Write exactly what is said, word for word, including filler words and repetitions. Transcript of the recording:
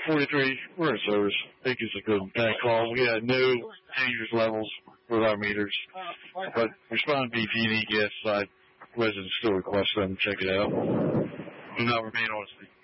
forty-three, we're in service. I think it's a good kind of call. We had no dangerous levels with our meters, but respond to B P and E G S side residents still request them to check it out. Do not remain on scene.